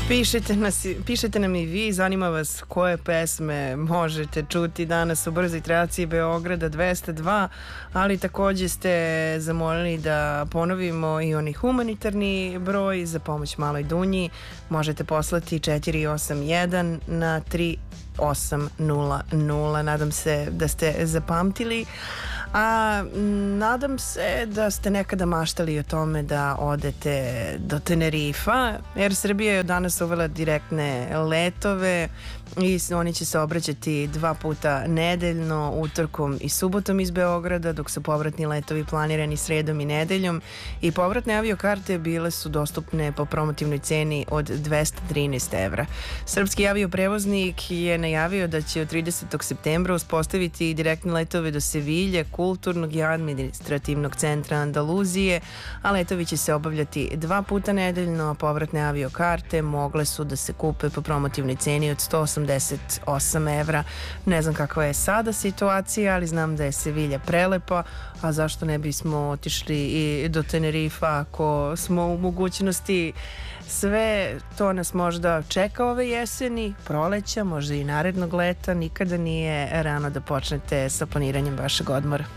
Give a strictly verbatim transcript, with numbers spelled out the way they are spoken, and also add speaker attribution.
Speaker 1: Pišete, nas, pišete nam i vi, zanima vas koje pesme možete čuti danas u brzoj trasi Beograda dvesta dva, ali takođe ste zamolili da ponovimo i onaj humanitarni broj za pomoć Maloj Dunji. Možete poslati četiri osam jedan na tri osam nula nula. Nadam se da ste zapamtili, a nadam se da ste nekada maštali o tome da odete do Tenerifa. Air Srbija je danas uvela direktne letove i oni će se obraćati dva puta nedeljno, utorkom i subotom iz Beograda, dok su povratni letovi planirani sredom i nedeljom, i povratne aviokarte bile su dostupne po promotivnoj ceni od dvesta trinaest evra. Srpski avioprevoznik je najavio da će od tridesetog septembra uspostaviti direktne letove do Sevilje, kulturnog i administrativnog centra Andaluzije, a letovi će se obavljati dva puta nedeljno, a povratne aviokarte mogle su da se kupe po promotivnoj ceni od sto osamdeset osam evra. Ne znam kakva je sada situacija, ali znam da je Sevilja prelepa, a zašto ne bismo otišli i do Tenerifa ako smo u mogućnosti. Sve to nas možda čeka ove jeseni, proleća, možda i narednog leta. Nikada nije rano da počnete sa planiranjem vašeg odmora.